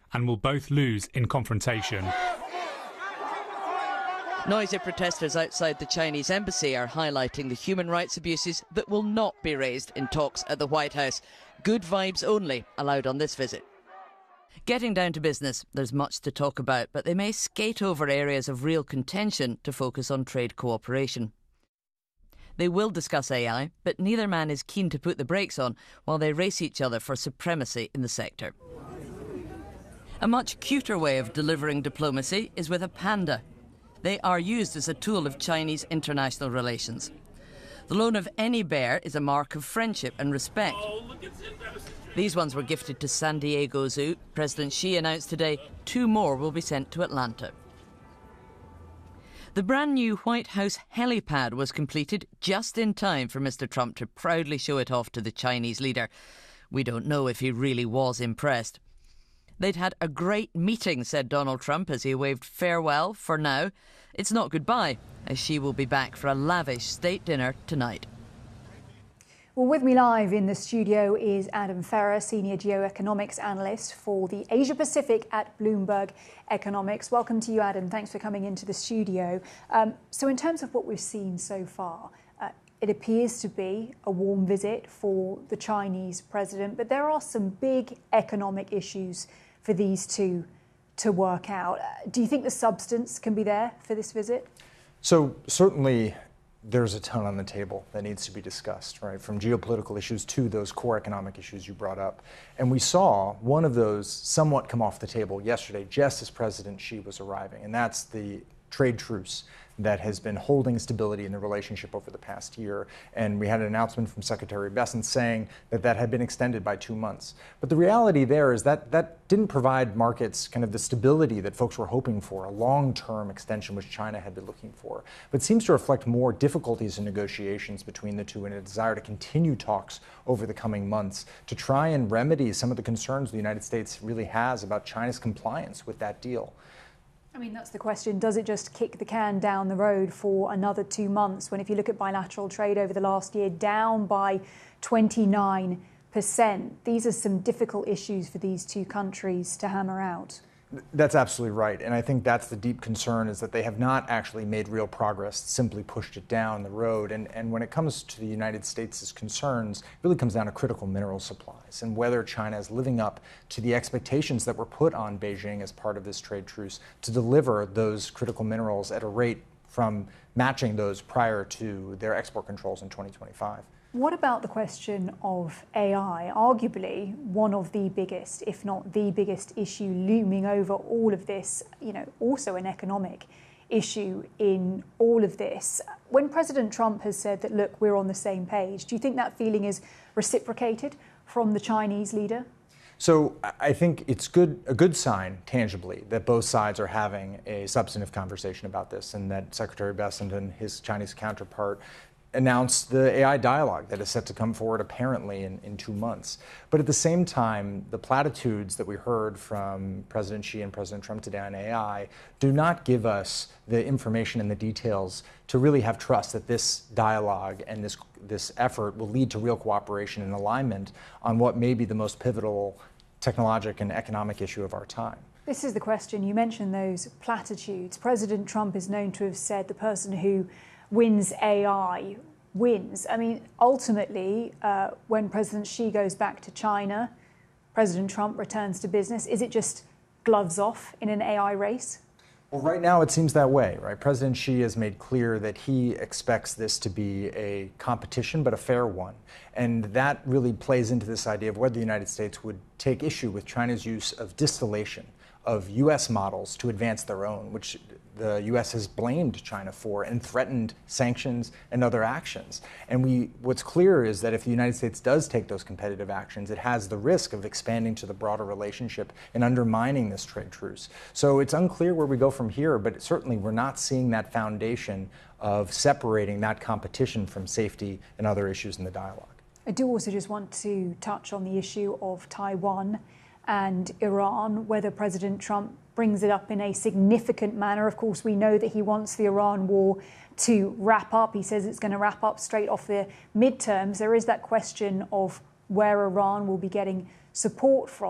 and will both lose in confrontation. Noisy protesters outside the Chinese embassy are highlighting the human rights abuses that will not be raised in talks at the White House. Good vibes only allowed on this visit. Getting down to business, there's much to talk about, but they may skate over areas of real contention to focus on trade cooperation. They will discuss AI, but neither man is keen to put the brakes on while they race each other for supremacy in the sector. A much cuter way of delivering diplomacy is with a panda. They are used as a tool of Chinese international relations. The loan of any bear is a mark of friendship and respect. These ones were gifted to San Diego Zoo. President Xi announced today 2 more will be sent to Atlanta. The brand new White House helipad was completed just in time for Mr. Trump to proudly show it off to the Chinese leader. We don't know if he really was impressed. They'd had a great meeting, said Donald Trump as he waved farewell for now. It's not goodbye, as Xi will be back for a lavish state dinner tonight. Well, with me live in the studio is Adam Ferrer, Senior Geoeconomics Analyst for the Asia Pacific at Bloomberg Economics. Welcome to you, Adam. Thanks for coming into the studio. So in terms of what we've seen so far, it appears to be a warm visit for the Chinese president, but there are some big economic issues for these two to work out. Do you think the substance can be there for this visit? So certainly there's a ton on the table that needs to be discussed, right? From geopolitical issues to those core economic issues you brought up. And we saw one of those somewhat come off the table yesterday, just as President Xi was arriving, and that's the trade truce that has been holding stability in the relationship over the past year. And we had an announcement from Secretary Bessent saying that that had been extended by 2 months. But the reality there is that that didn't provide markets kind of the stability that folks were hoping for, a long-term extension which China had been looking for, but seems to reflect more difficulties in negotiations between the two and a desire to continue talks over the coming months to try and remedy some of the concerns the United States really has about China's compliance with that deal. I mean, that's the question. Does it just kick the can down the road for another 2 months when, if you look at bilateral trade over the last year, down by 29%? These are some difficult issues for these two countries to hammer out. That's absolutely right. And I think that's the deep concern, is that they have not actually made real progress, simply pushed it down the road. And when it comes to the United States' concerns, it really comes down to critical mineral supplies and whether China is living up to the expectations that were put on Beijing as part of this trade truce to deliver those critical minerals at a rate from matching those prior to their export controls in 2025. What about the question of AI? Arguably one of the biggest, if not the biggest issue looming over all of this, also an economic issue in all of this. When President Trump has said that, look, we're on the same page, do you think that feeling is reciprocated from the Chinese leader? So I think it's a good sign, tangibly, that both sides are having a substantive conversation about this, and that Secretary Bessent and his Chinese counterpart announced the AI dialogue that is set to come forward apparently in 2 months. But at the same time, the platitudes that we heard from President Xi and President Trump today on AI do not give us the information and the details to really have trust that this dialogue and this effort will lead to real cooperation and alignment on what may be the most pivotal technologic and economic issue of our time. This is the question. You mentioned those platitudes. President Trump is known to have said the person who wins AI wins. I mean, ultimately, when President Xi goes back to China, President Trump returns to business. Is it just gloves off in an AI race? Well, right now it seems that way, right? President Xi has made clear that he expects this to be a competition, but a fair one. And that really plays into this idea of whether the United States would take issue with China's use of distillation of U.S. models to advance their own, which the U.S. has blamed China for and threatened sanctions and other actions. And what's clear is that if the United States does take those competitive actions, it has the risk of expanding to the broader relationship and undermining this trade truce. So it's unclear where we go from here, but certainly we're not seeing that foundation of separating that competition from safety and other issues in the dialogue. I do also just want to touch on the issue of Taiwan and Iran, whether President Trump brings it up in a significant manner. Of course, we know that he wants the Iran war to wrap up. He says it's going to wrap up straight off the midterms. There is that question of where Iran will be getting support from.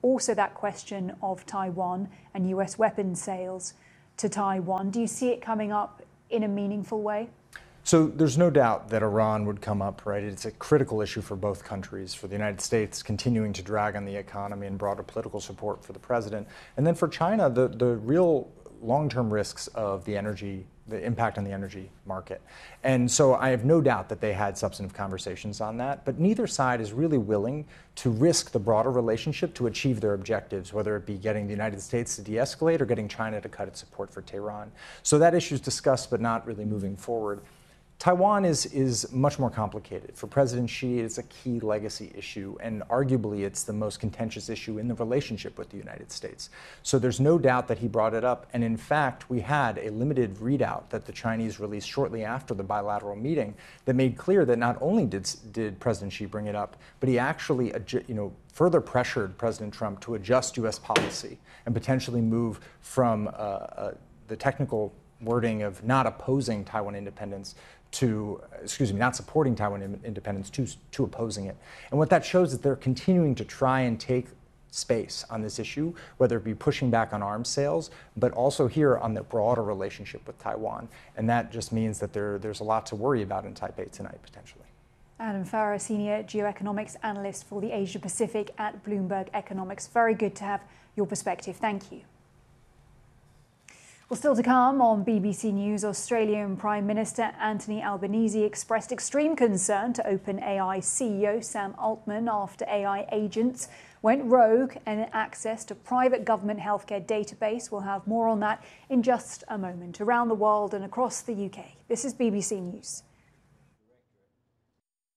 also that question of Taiwan and US weapons sales to Taiwan. Do you see it coming up in a meaningful way? So there's no doubt that Iran would come up, right? It's a critical issue for both countries, for the United States continuing to drag on the economy and broader political support for the president. And then for China, the real long-term risks of the impact on the energy market. And so I have no doubt that they had substantive conversations on that, but neither side is really willing to risk the broader relationship to achieve their objectives, whether it be getting the United States to de-escalate or getting China to cut its support for Tehran. So that issue is discussed, but not really moving forward. Taiwan is much more complicated. For President Xi, it's a key legacy issue, and arguably it's the most contentious issue in the relationship with the United States. So there's no doubt that he brought it up, and in fact, we had a limited readout that the Chinese released shortly after the bilateral meeting that made clear that not only did President Xi bring it up, but he actually further pressured President Trump to adjust U.S. policy and potentially move from the technical wording of not opposing Taiwan independence not supporting Taiwan independence to opposing it. And what that shows is that they're continuing to try and take space on this issue, whether it be pushing back on arms sales, but also here on the broader relationship with Taiwan. And that just means that there's a lot to worry about in Taipei tonight, potentially. Adam Farah, Senior Geoeconomics Analyst for the Asia Pacific at Bloomberg Economics. Very good to have your perspective. Thank you. Well, still to come on BBC News, Australian Prime Minister Anthony Albanese expressed extreme concern to OpenAI CEO Sam Altman after AI agents went rogue and access to private government healthcare database. We'll have more on that in just a moment. Around the world and across the UK, this is BBC News.